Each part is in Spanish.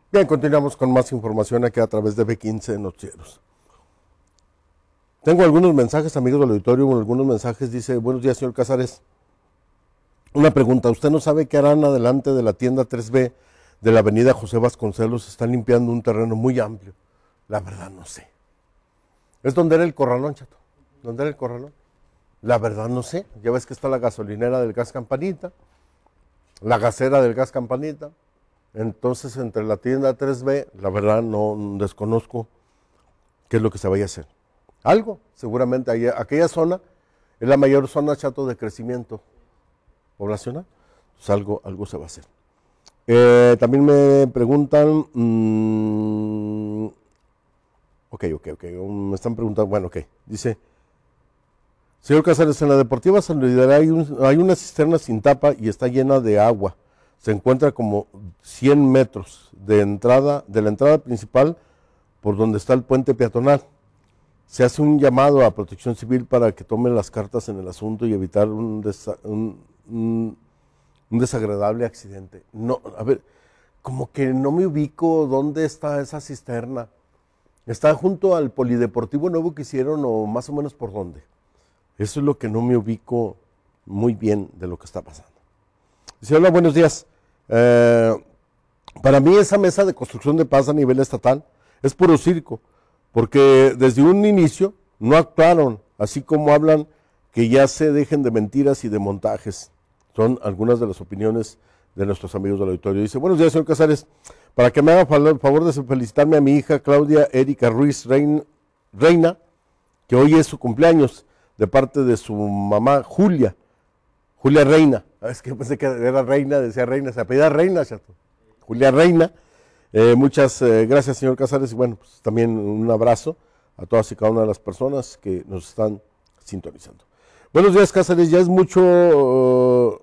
Bien, continuamos con más información aquí a través de B15 Noticieros. Tengo algunos mensajes, amigos del auditorio, algunos mensajes. Dice: buenos días, señor Casares. Una pregunta: ¿usted no sabe qué harán adelante de la tienda 3B de la avenida José Vasconcelos? Están limpiando un terreno muy amplio. La verdad no sé. ¿Es donde era el corralón, chato? ¿Dónde era el corralón? La verdad no sé. Ya ves que está la gasolinera del Gas Campanita, la gasera del Gas Campanita. Entonces, entre la tienda 3B, la verdad no desconozco qué es lo que se vaya a hacer. Algo, seguramente, aquella zona es la mayor zona, chato, de crecimiento poblacional. Pues algo se va a hacer. También me preguntan, ok, me están preguntando, bueno, ok, dice: señor Casares, en la Deportiva San Luis hay una cisterna sin tapa y está llena de agua. Se encuentra como 100 metros de la entrada principal por donde está el puente peatonal. Se hace un llamado a Protección Civil para que tomen las cartas en el asunto y evitar un desagradable accidente. No, a ver, como que no me ubico dónde está esa cisterna. ¿Está junto al polideportivo nuevo que hicieron o más o menos por dónde? Eso es lo que no me ubico muy bien de lo que está pasando. Dice: hola, buenos días. Para mí esa mesa de construcción de paz a nivel estatal es puro circo, porque desde un inicio no actuaron, así como hablan que ya se dejen de mentiras y de montajes. Son algunas de las opiniones de nuestros amigos del auditorio. Dice: buenos días, señor Casares. Para que me haga el favor de felicitarme a mi hija Claudia Erika Ruiz Reina, que hoy es su cumpleaños, de parte de su mamá Julia Reina. Es que pensé que era Reina, decía Reina, se apellida Reina, chato. Julia Reina. Muchas gracias, señor Casares, y bueno, pues también un abrazo a todas y cada una de las personas que nos están sintonizando. Buenos días, Casares. Ya es mucho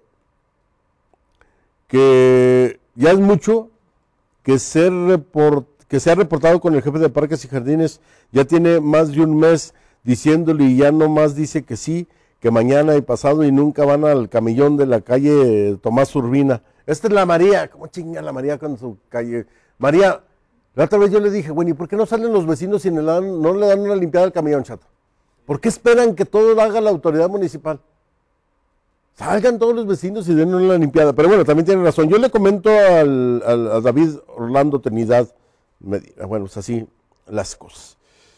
que se ha reportado con el jefe de Parques y Jardines. Ya tiene más de un mes diciéndole y ya nomás dice que sí, que mañana y pasado, y nunca van al camellón de la calle Tomás Urbina. Esta es la María. ¿Cómo chinga la María con su calle? María, la otra vez yo le dije: bueno, ¿y por qué no salen los vecinos y no le dan una limpiada al camellón, chato? ¿Por qué esperan que todo lo haga la autoridad municipal? Salgan todos los vecinos y den una limpiada. Pero bueno, también tiene razón. Yo le comento a David Orlando Trinidad Medina. Bueno, pues así las cosas.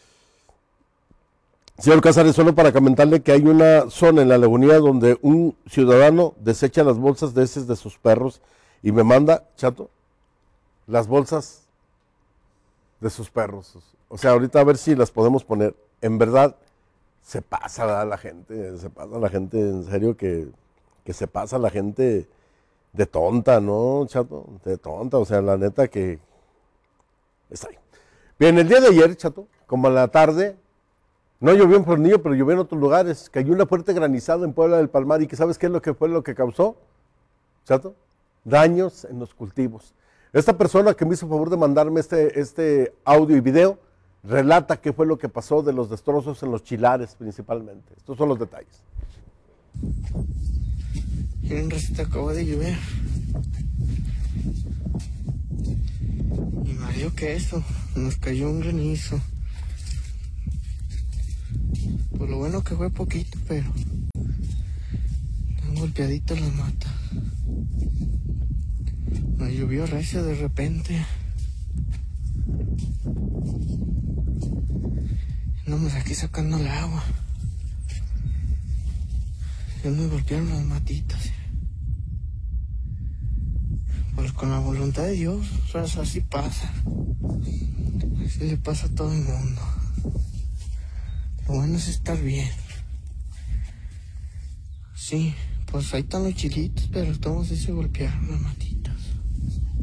Señor Casares, solo para comentarle que hay una zona en la Lagunilla donde un ciudadano desecha las bolsas de heces de sus perros y me manda, chato, las bolsas de sus perros. O sea, ahorita a ver si las podemos poner. En verdad, se pasa la gente, en serio que se pasa la gente de tonta, ¿no, chato? De tonta, o sea, la neta que está ahí. Bien, el día de ayer, chato, como a la tarde, no llovió en Fresnillo, pero llovió en otros lugares. Cayó una fuerte granizada en Puebla del Palmar. ¿Y que sabes qué es lo que fue lo que causó, chato? Daños en los cultivos. Esta persona que me hizo favor de mandarme este audio y video relata qué fue lo que pasó de los destrozos en los chilares principalmente. Estos son los detalles. Miren, Rosita, acabó de llover. Y Mario, que eso, nos cayó un granizo. Pues lo bueno que fue poquito, pero están golpeaditas las matas. Nos llovió recio de repente. Andamos aquí sacando el agua. Ya nos golpearon las matitas. Pues con la voluntad de Dios, así pasa. Así le pasa a todo el mundo. Lo bueno es estar bien. Sí, pues ahí están los chilitos, pero todos se golpearon las matitas.